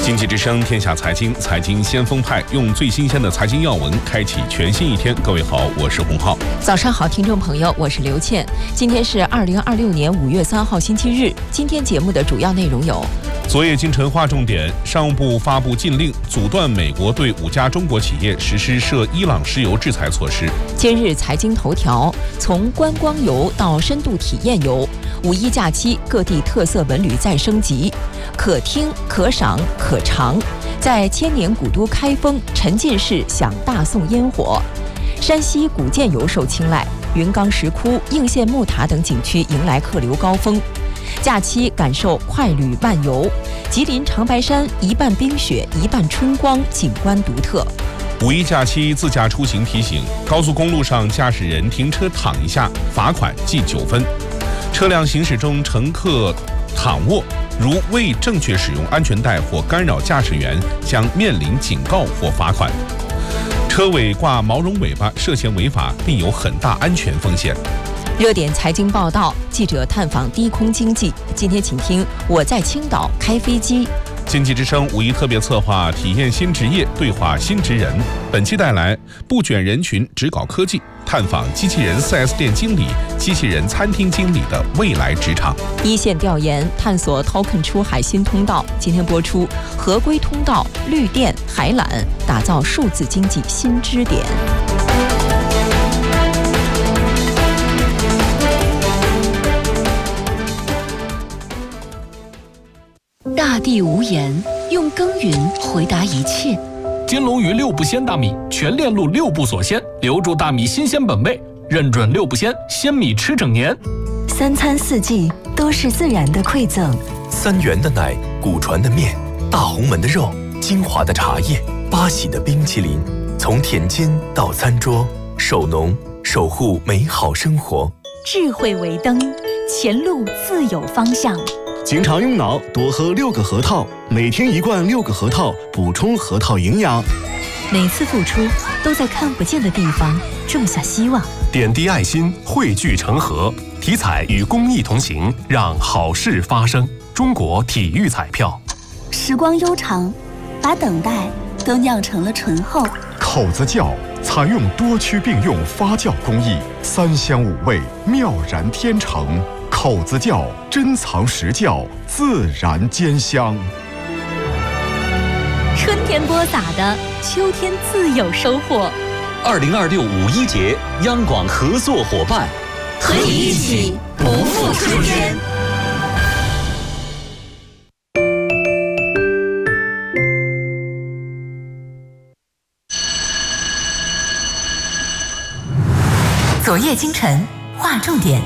经济之声天下财经，财经先锋派用最新鲜的财经要闻开启全新一天。各位好，我是洪浩。 早上好，听众朋友，我是刘倩。今天是2026年5月3号星期日。今天节目的主要内容有： 昨夜今晨划重点，商务部发布禁令，阻断美国对5家中国企业实施涉伊朗石油制裁措施。 今日财经头条：从观光游到深度体验游，5·1假期各地特色文旅再升级，可听可赏可尝。在千年古都开封，沉浸式享大宋烟火。山西古建游受青睐，云冈石窟、应县木塔等景区迎来客流高峰。假期感受快旅慢游，吉林长白山一半冰雪一半春光，景观独特。 5·1假期自驾出行提醒：高速公路上驾驶人停车躺一下，罚款记9分。车辆行驶中乘客躺卧，如未正确使用安全带或干扰驾驶员，将面临警告或罚款。车尾挂毛绒尾巴涉嫌违法，并有很大安全风险。 热点财经报道，记者探访低空经济。今天请听我在青岛开飞机。 经济之声5·1特别策划体验新职业，对话新职人。本期带来不卷人群，只搞科技，探访机器人 4S 店经理、机器人餐厅经理的未来职场。 一线调研探索 Token 出海新通道。今天播出合规通道、绿电、海缆，打造数字经济新支点。 大地无言，用耕耘回答一切。 金龙鱼6不鲜大米，全链路6不锁鲜，留住大米新鲜本味，认准6不鲜，鲜米吃整年。 3餐4季都是自然的馈赠。 3元的奶，古传的面，大红门的肉，金华的茶叶，八喜的冰淇淋，从田间到餐桌，守农守护美好生活。 智慧为灯，前路自有方向。 经常用脑，多喝6个核桃，每天1罐6个核桃，补充核桃营养。 每次付出都在看不见的地方种下希望。 点滴爱心，汇聚成河。体彩与公益同行，让好事发生。中国体育彩票。 时光悠长，把等待都酿成了醇厚。 口子窖采用多区并用发酵工艺，3香5味，妙然天成。口子窖珍藏实窖，自然兼香。 春天播撒的，秋天自有收获。 2026 5·1节，央广合作伙伴， 和你一起不负春天。 昨夜今晨划重点。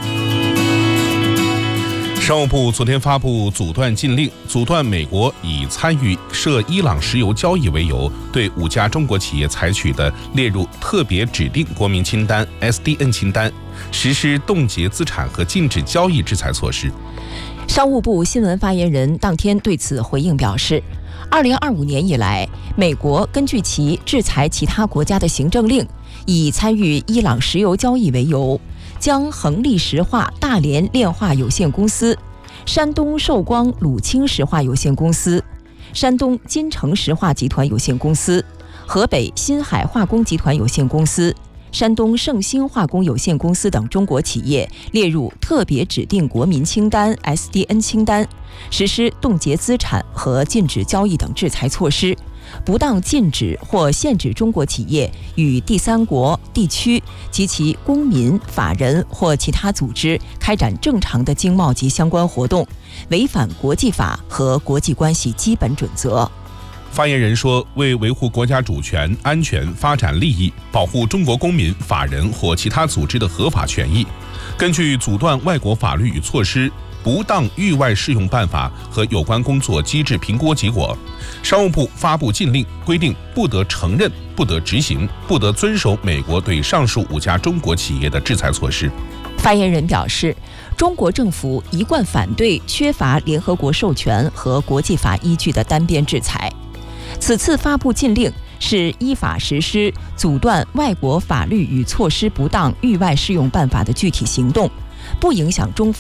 商务部昨天发布阻断禁令，阻断美国以参与涉伊朗石油交易为由，对5家中国企业采取的列入特别指定国民清单 （SDN 清单），实施冻结资产和禁止交易制裁措施。 商务部新闻发言人当天对此回应表示，2025年以来，美国根据其制裁其他国家的行政令，以参与伊朗石油交易为由，将恒力石化大连炼化有限公司、山东寿光鲁清石化有限公司、山东金城石化集团有限公司、河北新海化工集团有限公司、山东盛兴化工有限公司等中国企业列入特别指定国民清单 SDN 清单，实施冻结资产和禁止交易等制裁措施，不当禁止或限制中国企业与第三国、地区及其公民、法人或其他组织开展正常的经贸及相关活动，违反国际法和国际关系基本准则。 发言人说，为维护国家主权、安全、发展利益，保护中国公民、法人或其他组织的合法权益，根据阻断外国法律与措施、不当域外适用办法和有关工作机制评估结果，商务部发布禁令，规定不得承认、不得执行、不得遵守美国对上述5家中国企业的制裁措施。 发言人表示，中国政府一贯反对缺乏联合国授权和国际法依据的单边制裁。此次发布禁令是依法实施阻断外国法律与措施不当域外适用办法的具体行动，不影响中方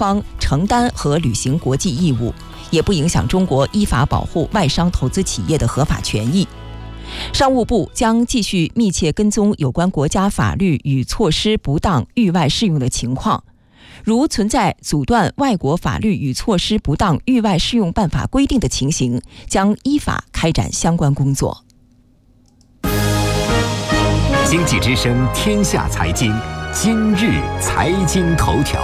承担和履行国际义务，也不影响中国依法保护外商投资企业的合法权益。商务部将继续密切跟踪有关国家法律与措施不当域外适用的情况，如存在阻断外国法律与措施不当域外适用办法规定的情形，将依法开展相关工作。 经济之声天下财经，今日财经头条。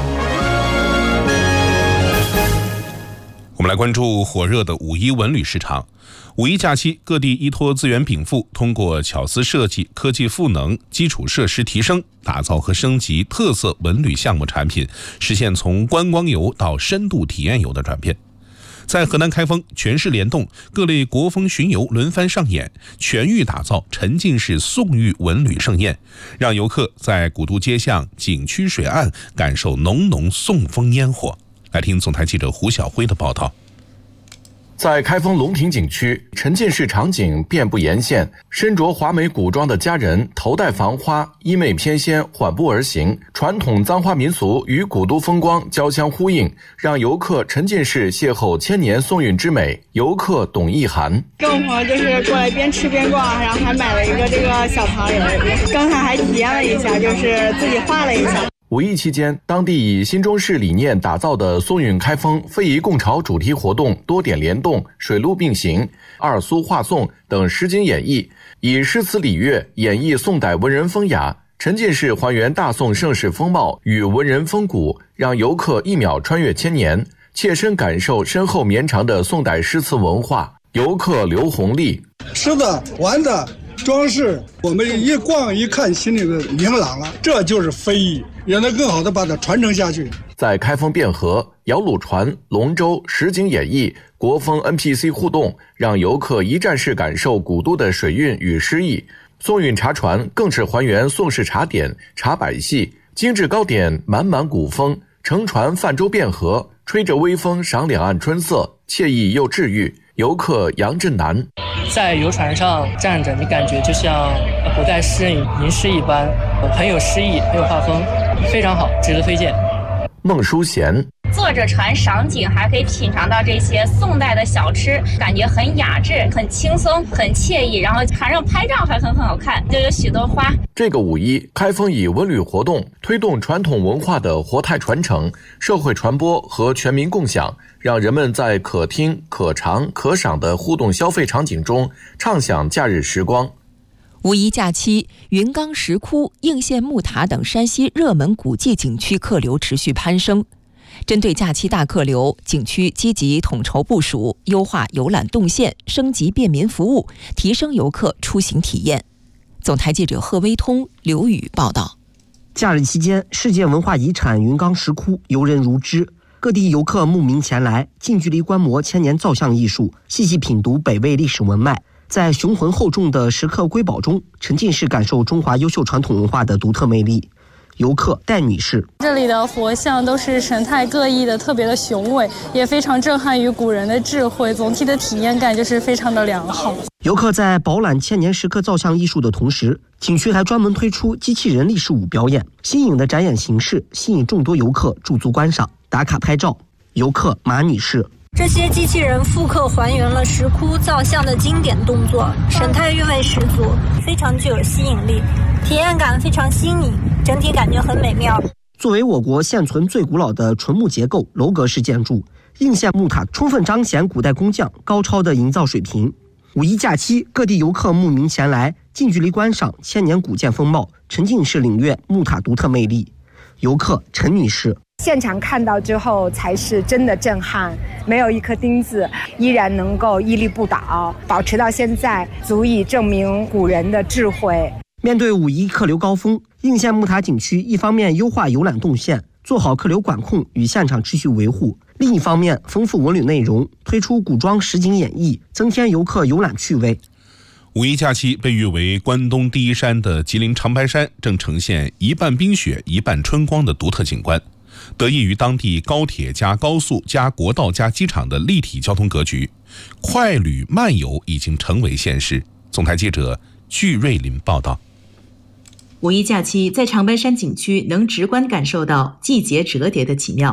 我们来关注火热的五一文旅市场。五一假期，各地依托资源禀赋，通过巧思设计、科技赋能、基础设施提升，打造和升级特色文旅项目产品，实现从观光游到深度体验游的转变。在河南开封，全市联动，各类国风巡游轮番上演，全域打造沉浸式宋玉文旅盛宴，让游客在古都街巷、景区水岸感受浓浓宋风烟火。来听总台记者胡晓辉的报道。 在开封龙亭景区，沉浸式场景遍布沿线，身着华美古装的佳人头戴繁花，衣袂翩跹，缓步而行，传统簪花民俗与古都风光交相呼应，让游客沉浸式邂逅千年宋韵之美。游客懂意涵， 跟我朋友就是过来边吃边逛，然后还买了一个这个小糖人，刚才还体验了一下，就是自己画了一下。 五一期间，当地以新中式理念打造的宋韵开封非遗共潮主题活动多点联动、水陆并行、二苏画宋等实景演绎，以诗词礼乐演绎宋代文人风雅，沉浸式还原大宋盛世风貌与文人风骨，让游客一秒穿越千年，切身感受深厚绵长的宋代诗词文化。游客刘红丽， 吃的、玩的、装饰，我们一逛一看，心里面明朗了，这就是非遗，也能更好的把它传承下去。 在开封汴河，摇橹船、龙舟、实景演绎、国风 NPC 互动，让游客一站式感受古都的水韵与诗意。宋韵茶船更是还原宋式茶点、茶百戏，精致糕点满满古风，乘船泛舟汴河，吹着微风赏两岸春色，惬意又治愈。游客杨振南， 在游船上站着，你感觉就像古代诗人吟诗一般，很有诗意，很有画风，非常好，值得推荐。 孟淑贤， 坐着船赏景，还可以品尝到这些宋代的小吃，感觉很雅致、很轻松、很惬意，然后船上拍照还很好看，就有许多花。这个五一，开封以文旅活动推动传统文化的活态传承、社会传播和全民共享，让人们在可听、可尝、可赏的互动消费场景中畅享假日时光。 五一假期，云冈石窟、应县木塔等山西热门古迹景区客流持续攀升。针对假期大客流，景区积极统筹部署，优化游览动线，升级便民服务，提升游客出行体验。总台记者贺威通、刘宇报道。 假日期间，世界文化遗产云冈石窟游人如织，各地游客慕名前来，近距离观摩千年造像艺术，细细品读北魏历史文脉，在雄浑厚重的石刻瑰宝中，沉浸式感受中华优秀传统文化的独特魅力。游客戴女士， 这里的佛像都是神态各异的，特别的雄伟，也非常震撼于古人的智慧，总体的体验感就是非常的良好。 游客在饱览千年石刻造像艺术的同时，景区还专门推出机器人历史舞表演，新颖的展演形式吸引众多游客驻足观赏、打卡拍照。游客马女士， 这些机器人复刻还原了石窟造像的经典动作，神态韵味十足，非常具有吸引力，体验感非常新颖，整体感觉很美妙。 作为我国现存最古老的纯木结构楼阁式建筑，应县木塔充分彰显古代工匠高超的营造水平。五一假期，各地游客慕名前来，近距离观赏千年古建风貌，沉浸式领略木塔独特魅力。游客陈女士， 现场看到之后才是真的震撼，没有一颗钉子，依然能够屹立不倒，保持到现在，足以证明古人的智慧。 面对五一客流高峰，应县木塔景区一方面优化游览动线，做好客流管控与现场秩序维护，另一方面丰富文旅内容，推出古装实景演绎，增添游客游览趣味。 五一假期被誉为关东第一山的吉林长白山正呈现一半冰雪一半春光的独特景观。得益于当地高铁加高速加国道加机场的立体交通格局，快旅慢游已经成为现实。总台记者具瑞林报道。 五一假期在长白山景区能直观感受到季节折叠的奇妙。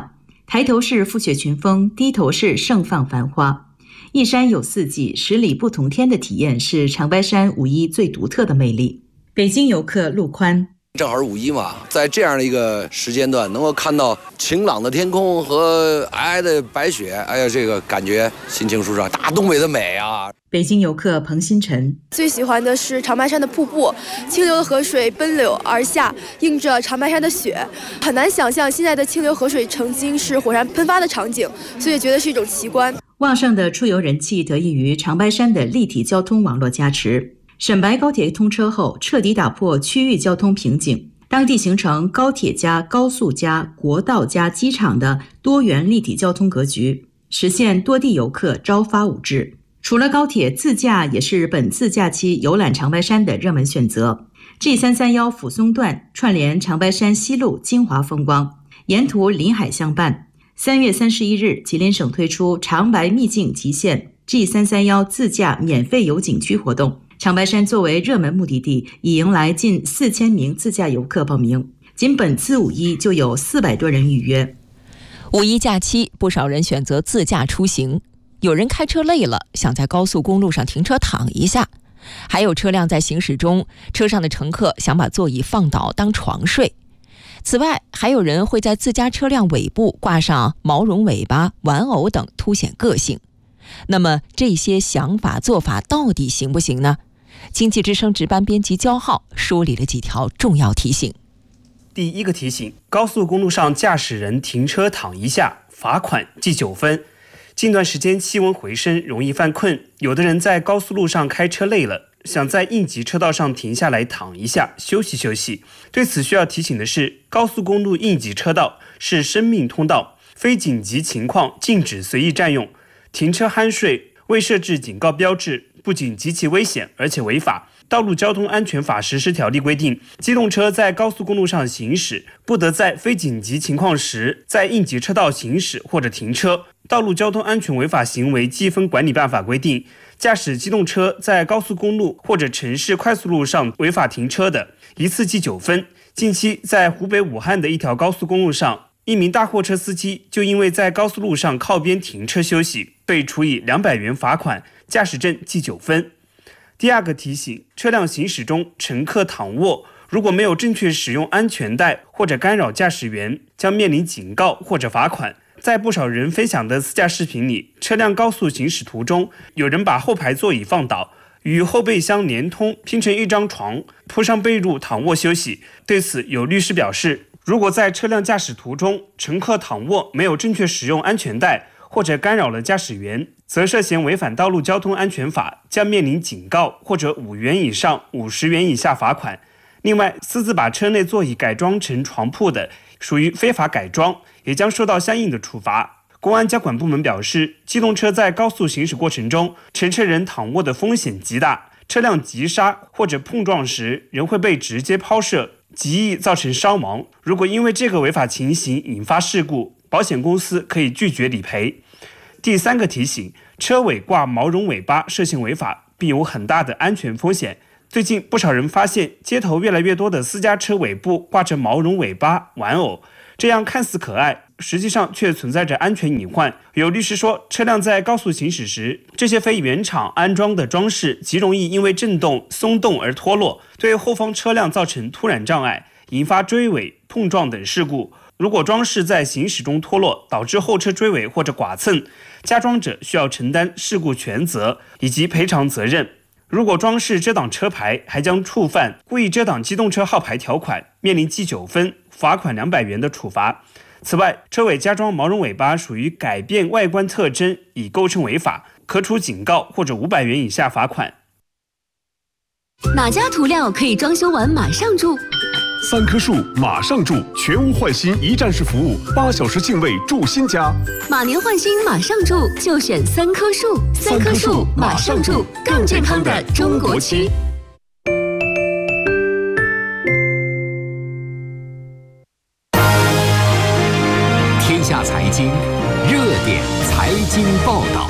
抬头是富雪群峰，低头是盛放繁花。一山有四季，十里不同天的体验是长白山五一最独特的魅力。北京游客陆宽， 正好是五一嘛，在这样的一个时间段，能够看到晴朗的天空和皑皑的白雪，哎呀，这个感觉心情舒畅，大东北的美啊！ 北京游客彭新晨， 最喜欢的是长白山的瀑布，清流的河水奔流而下，映着长白山的雪，很难想象现在的清流河水曾经是火山喷发的场景，所以觉得是一种奇观。 旺盛的出游人气得益于长白山的立体交通网络加持。沈白高铁通车后，彻底打破区域交通瓶颈，当地形成高铁加高速加国道加机场的多元立体交通格局，实现多地游客朝发暮至。除了高铁，自驾也是本次假期游览长白山的热门选择。G331抚松段串联长白山西路精华风光，沿途林海相伴。3月31日，吉林省推出长白秘境极限 G331自驾免费游景区活动。长白山作为热门目的地，已迎来近4000名自驾游客报名，仅本次五一就有400多人预约。 五一假期，不少人选择自驾出行，有人开车累了，想在高速公路上停车躺一下，还有车辆在行驶中，车上的乘客想把座椅放倒当床睡。此外，还有人会在自家车辆尾部挂上毛绒尾巴、玩偶等，凸显个性。那么这些想法做法到底行不行呢？经济之声值班编辑焦浩梳理了几条重要提醒。 第一个提醒，高速公路上驾驶人停车躺一下，罚款记9分。近段时间气温回升，容易犯困，有的人在高速路上开车累了，想在应急车道上停下来躺一下，休息休息。对此需要提醒的是，高速公路应急车道是生命通道，非紧急情况禁止随意占用。停车酣睡未设置警告标志，不仅极其危险，而且违法。道路交通安全法实施条例规定，机动车在高速公路上行驶，不得在非紧急情况时在应急车道行驶或者停车。道路交通安全违法行为记分管理办法规定，驾驶机动车在高速公路或者城市快速路上违法停车的，一次记9分。近期在湖北武汉的一条高速公路上，一名大货车司机就因为在高速路上靠边停车休息，被处以200元罚款，驾驶证记9分。第二个提醒，车辆行驶中乘客躺卧，如果没有正确使用安全带或者干扰驾驶员，将面临警告或者罚款。在不少人分享的自驾视频里，车辆高速行驶途中，有人把后排座椅放倒，与后备箱连通，拼成一张床，铺上被褥躺卧休息。对此，有律师表示，如果在车辆驾驶途中，乘客躺卧没有正确使用安全带，或者干扰了驾驶员，则涉嫌违反道路交通安全法，将面临警告或者5元以上50元以下罚款。另外，私自把车内座椅改装成床铺的，属于非法改装，也将受到相应的处罚。公安监管部门表示，机动车在高速行驶过程中，乘车人躺卧的风险极大，车辆急刹或者碰撞时，人会被直接抛射，极易造成伤亡。如果因为这个违法情形引发事故，保险公司可以拒绝理赔。第三个提醒，车尾挂毛绒尾巴涉嫌违法，并有很大的安全风险。最近不少人发现，街头越来越多的私家车尾部挂着毛绒尾巴、玩偶，这样看似可爱，实际上却存在着安全隐患。有律师说，车辆在高速行驶时，这些非原厂安装的装饰极容易因为震动、松动而脱落，对后方车辆造成突然障碍，引发追尾、碰撞等事故。如果装饰在行驶中脱落，导致后车追尾或者剐蹭，加装者需要承担事故全责以及赔偿责任。如果装饰遮挡车牌，还将触犯故意遮挡机动车号牌条款，面临记9分、罚款200元的处罚。此外，车尾加装毛绒尾巴属于改变外观特征，已构成违法，可处警告或者500元以下罚款。 哪家涂料可以装修完马上住 ？3棵树马上住，全屋换新一站式服务，8小时净位住新家。 马年换新马上住，就选3棵树。3棵树马上住，更健康的中国区。 天下财经热点财经报道。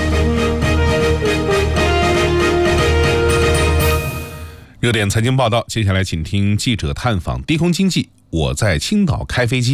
热点财经报道，接下来请听记者探访低空经济。我在青岛开飞机。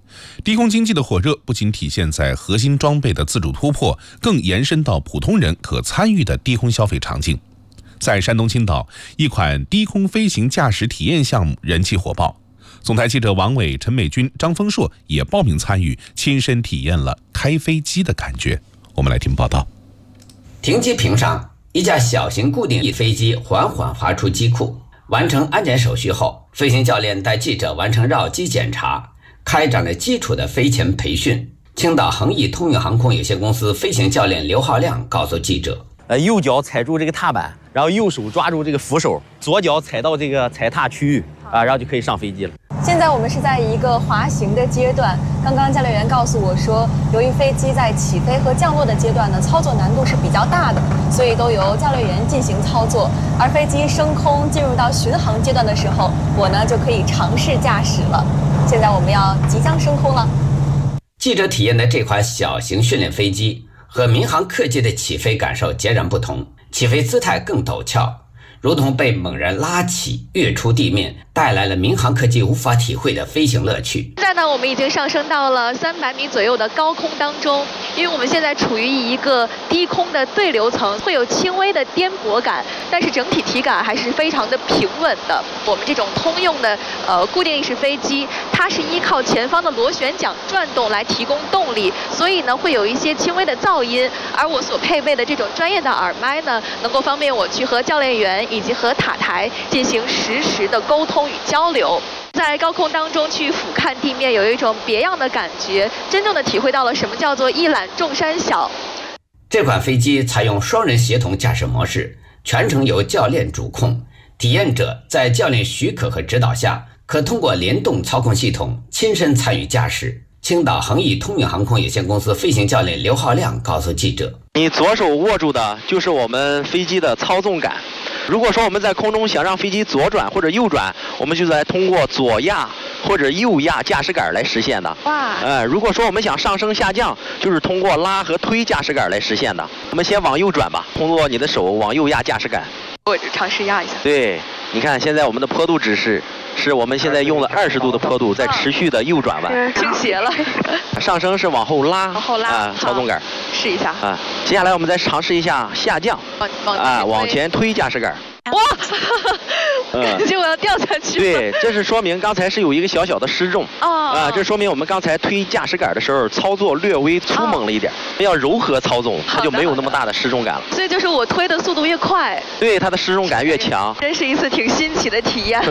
低空经济的火热不仅体现在核心装备的自主突破，更延伸到普通人可参与的低空消费场景。在山东青岛，一款低空飞行驾驶体验项目人气火爆。总台记者王伟、陈美军、张丰硕也报名参与，亲身体验了开飞机的感觉。我们来听报道。 停机坪上，一架小型固定翼飞机缓缓滑出机库，完成安检手续后，飞行教练带记者完成绕机检查，开展了基础的飞前培训。青岛恒逸通用航空有限公司飞行教练刘浩亮告诉记者， 右脚踩住这个踏板，然后右手抓住这个扶手，左脚踩到这个踩踏区域然后就可以上飞机了。 现在我们是在一个滑行的阶段，刚刚教练员告诉我说，由于飞机在起飞和降落的阶段呢，操作难度是比较大的，所以都由教练员进行操作。而飞机升空进入到巡航阶段的时候，我呢就可以尝试驾驶了。现在我们要即将升空了。 记者体验的这款小型训练飞机和民航客机的起飞感受截然不同，起飞姿态更陡峭，如同被猛然拉起跃出地面，带来了民航客机无法体会的飞行乐趣。 现在呢，我们已经上升到了300米左右的高空当中，因为我们现在处于一个低空的对流层，会有轻微的颠簸感，但是整体体感还是非常的平稳的。我们这种通用的固定翼式飞机，它是依靠前方的螺旋桨转动来提供动力，所以呢会有一些轻微的噪音，而我所配备的这种专业的耳麦呢，能够方便我去和教练员以及和塔台进行实时的沟通与交流。在高空当中去俯瞰地面，有一种别样的感觉，真正的体会到了什么叫做一览众山小。 这款飞机采用双人协同驾驶模式，全程由教练主控，体验者在教练许可和指导下，可通过联动操控系统亲身参与驾驶。青岛恒逸通用航空有限公司飞行教练刘浩亮告诉记者， 你左手握住的就是我们飞机的操纵杆。如果说我们在空中想让飞机左转或者右转，我们就在通过左压或者右压驾驶杆来实现的。 哇！ 如果说我们想上升下降，就是通过拉和推驾驶杆来实现的。我们先往右转吧，通过你的手往右压驾驶杆。 我尝试压一下。 对，你看现在我们的坡度指示是我们现在用了20度的坡度，在持续的右转弯。 倾斜了。 上升是往后拉， 往后拉操纵杆。 试一下。 接下来我们再尝试一下下降。往前推驾驶杆。 哇！感觉我要掉下去。 对，这是说明刚才是有一个小小的失重。这说明我们刚才推驾驶杆的时候操作略微粗猛了一点，要柔和操纵，它就没有那么大的失重感了。 所以就是我推的速度越快， 对它的失重感越强。 真是一次挺新奇的体验。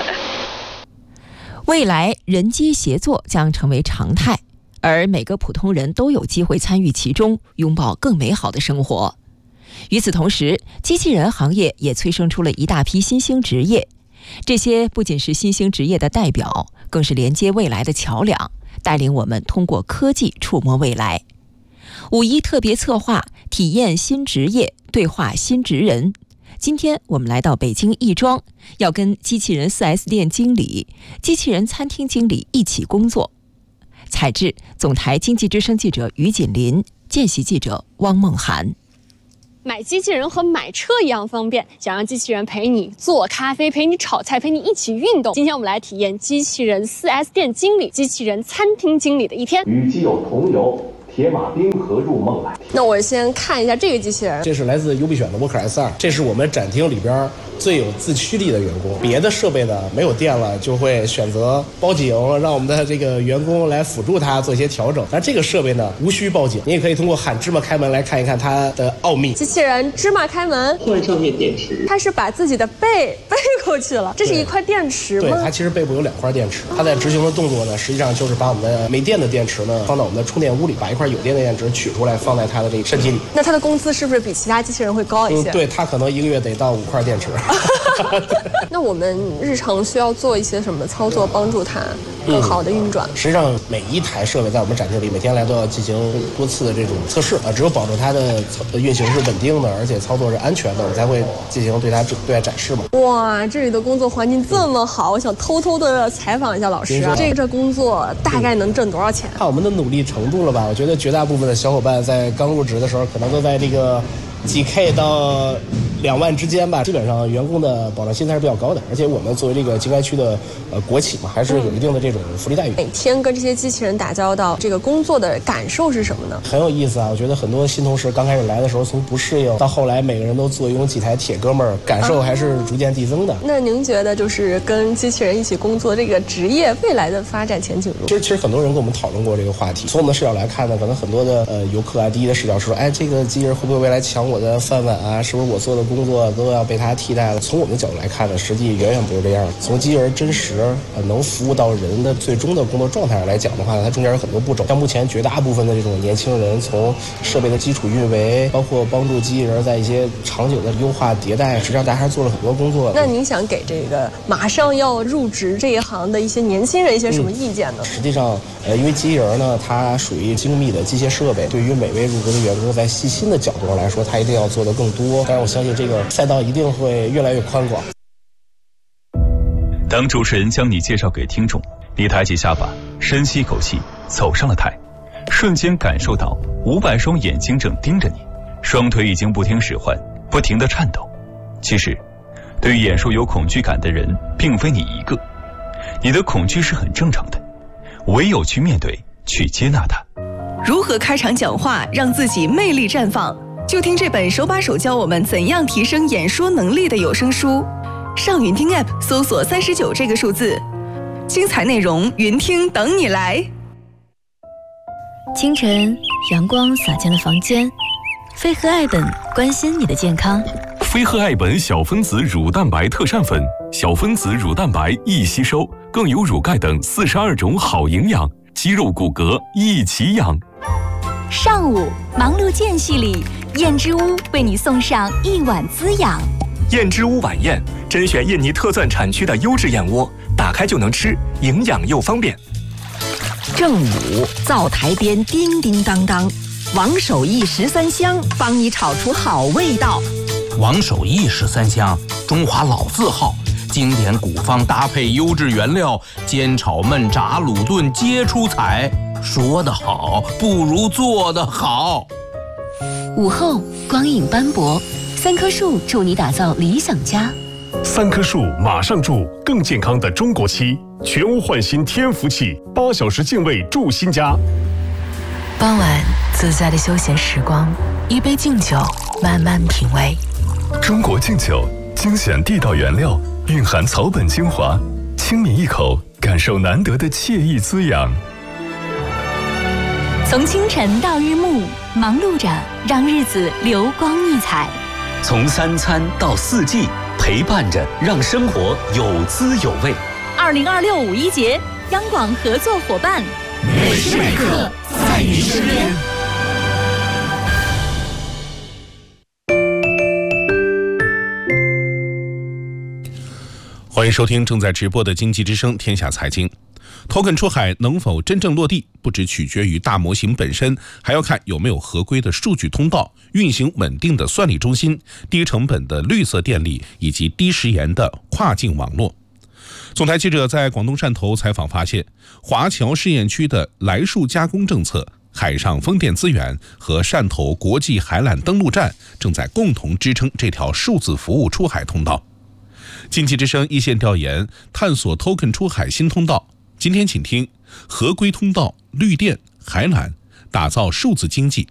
未来人机协作将成为常态，而每个普通人都有机会参与其中，拥抱更美好的生活。与此同时，机器人行业也催生出了一大批新兴职业，这些不仅是新兴职业的代表，更是连接未来的桥梁，带领我们通过科技触摸未来。5·1特别策划，体验新职业，对话新职人。今天我们来到北京亦庄，要跟机器人 4S 店经理、机器人餐厅经理一起工作。采制总台经济之声记者于锦林，见习记者汪梦涵。 买机器人和买车一样方便，想让机器人陪你做咖啡，陪你炒菜，陪你一起运动。今天我们来体验机器人 4S 店经理、机器人餐厅经理的一天。 与基友同游铁马冰河入梦来。 那我先看一下这个机器人， 这是来自优必选的沃克 S2，这是我们展厅里边最有自驱力的员工。别的设备呢没有电了，就会选择报警，让我们的这个员工来辅助他做一些调整。但这个设备呢无需报警，你也可以通过喊芝麻开门来看一看它的奥秘。 机器人芝麻开门， 换上面电池， 它是把自己的背过去了，这是一块电池吗？ 对，它其实背部有2块电池，它在执行的动作呢，实际上就是把我们的没电的电池呢放到我们的充电屋里，把一块有电的电池取出来放在它的这个身体里。 那它的工资是不是比其他机器人会高一些？ 对，它可能1个月得到5块电池。 那我们日常需要做一些什么操作帮助它更好的运转？ 实际上每一台设备在我们展厅里每天来都要进行多次的这种测试只有保证它的运行是稳定的，而且操作是安全的，我们才会进行对外展示嘛。 哇，这里的工作环境这么好，我想偷偷的采访一下老师啊，这工作大概能挣多少钱？ 看我们的努力程度了吧？我觉得绝大部分的小伙伴在刚入职的时候，可能都在这个几 K 到 2万之间吧，基本上员工的保障薪资还是比较高的，而且我们作为这个京开区的国企嘛，还是有一定的这种福利待遇。 每天跟这些机器人打交道，这个工作的感受是什么呢？ 很有意思啊！我觉得很多新同事刚开始来的时候，从不适应到后来每个人都坐拥几台铁哥们儿，感受还是逐渐递增的。 那您觉得就是跟机器人一起工作这个职业未来的发展前景如何？ 其实很多人跟我们讨论过这个话题。从我们的视角来看呢，可能很多的游客啊，第一的视角是说，哎，这个机器人会不会未来抢我的饭碗啊？是不是我做的工作都要被它替代了？从我们的角度来看呢，实际远远不是这样。从机器人真实能服务到人的最终的工作状态来讲的话，它中间有很多步骤。像目前绝大部分的这种年轻人，从设备的基础运维，包括帮助机器人在一些场景的优化迭代，实际上大家还做了很多工作。 那您想给这个马上要入职这一行的一些年轻人一些什么意见呢？ 实际上，因为机器人呢，它属于精密的机械设备，对于每位入职的员工，在细心的角度上来说，他一定要做得更多。但是我相信这个赛道一定会越来越宽广。 当主持人将你介绍给听众，你抬起下巴，深吸一口气，走上了台，瞬间感受到500双眼睛正盯着你，双腿已经不听使唤，不停地颤抖。其实，对于演说有恐惧感的人，并非你一个，你的恐惧是很正常的，唯有去面对，去接纳它。 如何开场讲话，让自己魅力绽放？就听这本手把手教我们怎样提升演说能力的有声书。上云听 App 搜索39这个数字，精彩内容云听等你来。 清晨，阳光洒进了房间，飞鹤爱本关心你的健康。 飞鹤爱本小分子乳蛋白特膳粉，小分子乳蛋白易吸收，更有乳钙等42种好营养，肌肉骨骼一起养。 上午忙碌间隙里，燕之屋为你送上一碗滋养。 燕之屋晚宴甄选印尼特钻产区的优质燕窝，打开就能吃，营养又方便。 正午灶台边叮叮当当，王守义13香帮你炒出好味道。 王守义13香，中华老字号，经典古方搭配优质原料，煎炒焖炸卤炖皆出彩。说得好，不如做得好。 午后光影斑驳，3棵树助你打造理想家。 3棵树马上住，更健康的中国漆，全屋焕新天福气，8小时净味住新家。 傍晚自在的休闲时光，一杯敬酒，慢慢品味。 中国敬酒，精选地道原料，蕴含草本精华，轻抿一口，感受难得的惬意滋养。 从清晨到日暮，忙碌着让日子流光溢彩； 从3餐到4季，陪伴着让生活有滋有味。 2026五一节，央广合作伙伴， 每时每刻在您身边。 欢迎收听正在直播的经济之声天下财经。Token 出海能否真正落地，不只取决于大模型本身，还要看有没有合规的数据通道、运行稳定的算力中心、低成本的绿色电力以及低时延的跨境网络。总台记者在广东汕头采访发现，华侨试验区的来数加工政策、海上风电资源和汕头国际海缆登陆站正在共同支撑这条数字服务出海通道。经济之声一线调研探索 Token 出海新通道，今天请听合规通道、绿电、海缆，打造数字经济